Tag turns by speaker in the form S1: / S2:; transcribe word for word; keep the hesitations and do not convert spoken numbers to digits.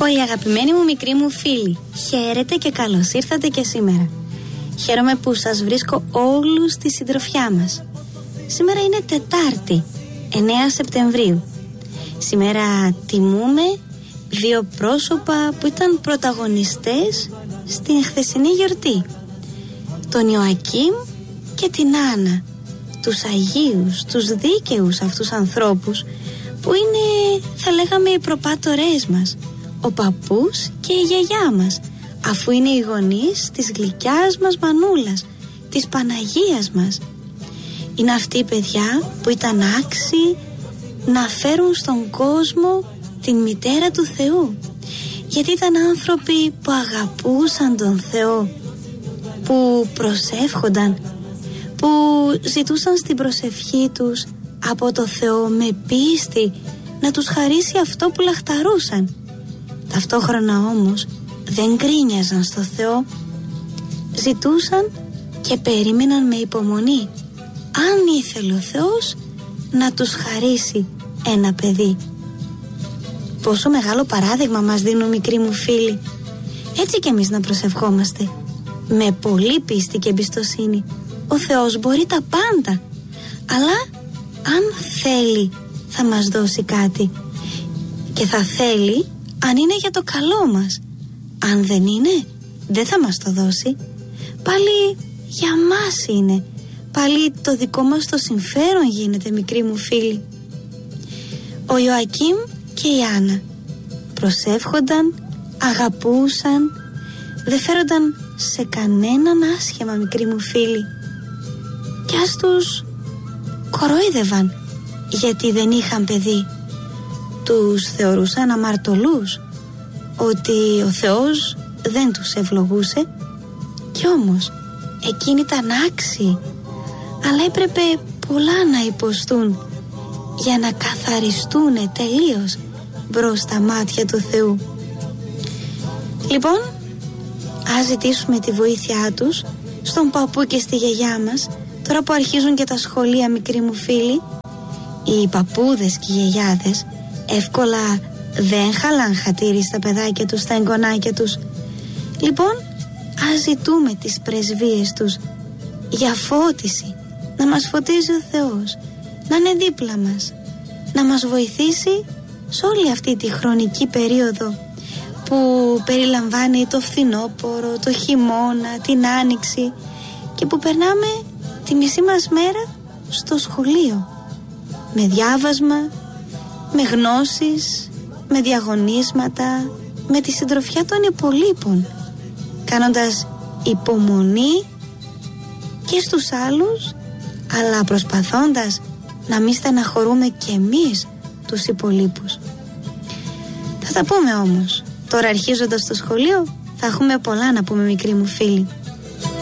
S1: Πολύ αγαπημένοι μου μικροί μου φίλοι, χαίρετε και καλώς ήρθατε και σήμερα. Χαίρομαι που σας βρίσκω όλους στη συντροφιά μας. Σήμερα είναι Τετάρτη, εννέα Σεπτεμβρίου. Σήμερα τιμούμε δύο πρόσωπα που ήταν πρωταγωνιστές στην χθεσινή γιορτή. Τον Ιωακήμ και την Άννα. Τους Αγίους, τους δίκαιους αυτούς ανθρώπους που είναι, θα λέγαμε, οι προπάτορές μας. Ο παππούς και η γιαγιά μας, αφού είναι οι γονείς της γλυκιάς μας μανούλας, της Παναγίας μας. Είναι αυτοί οι παιδιά που ήταν άξιοι να φέρουν στον κόσμο την μητέρα του Θεού, γιατί ήταν άνθρωποι που αγαπούσαν τον Θεό, που προσεύχονταν, που ζητούσαν στην προσευχή τους από το Θεό με πίστη να τους χαρίσει αυτό που λαχταρούσαν. Ταυτόχρονα όμως δεν γκρίνιαζαν στο Θεό, ζητούσαν και περίμεναν με υπομονή αν ήθελε ο Θεός να τους χαρίσει ένα παιδί. Πόσο μεγάλο παράδειγμα μας δίνουν μικροί μου φίλοι. Έτσι κι εμείς να προσευχόμαστε με πολύ πίστη και εμπιστοσύνη. Ο Θεός μπορεί τα πάντα, αλλά αν θέλει θα μας δώσει κάτι, και θα θέλει αν είναι για το καλό μας. Αν δεν είναι, δεν θα μας το δώσει. Πάλι για μας είναι. Πάλι το δικό μας το συμφέρον γίνεται, μικροί μου φίλοι. Ο Ιωακήμ και η Άννα προσεύχονταν, αγαπούσαν, δεν φέρονταν σε κανέναν άσχημα, μικροί μου φίλοι. Κι ας τους κορόιδευαν γιατί δεν είχαν παιδί. Τους θεωρούσαν αμαρτωλούς, ότι ο Θεός δεν τους ευλογούσε. Κι όμως εκείνοι ήταν άξιοι, αλλά έπρεπε πολλά να υποστούν για να καθαριστούν τελείως μπρος στα μάτια του Θεού. Λοιπόν, ας ζητήσουμε τη βοήθειά τους στον παππού και στη γιαγιά μας, τώρα που αρχίζουν και τα σχολεία, μικροί μου φίλοι. Οι παππούδες και οι γιαγιάδες εύκολα δεν χαλάν χατήρι στα παιδάκια τους, στα εγγονάκια τους. Λοιπόν, ας ζητούμε τις πρεσβείες τους για φώτιση, να μας φωτίζει ο Θεός, να είναι δίπλα μας, να μας βοηθήσει σε όλη αυτή τη χρονική περίοδο που περιλαμβάνει το φθινόπωρο, το χειμώνα, την άνοιξη, και που περνάμε τη μισή μας μέρα στο σχολείο, με διάβασμα, με γνώσεις, με διαγωνίσματα, με τη συντροφιά των υπολείπων, κάνοντας υπομονή και στους άλλους, αλλά προσπαθώντας να μην στεναχωρούμε και εμείς τους υπολείπους. Θα τα πούμε όμως. Τώρα, αρχίζοντας το σχολείο, θα έχουμε πολλά να πούμε, μικροί μου φίλοι.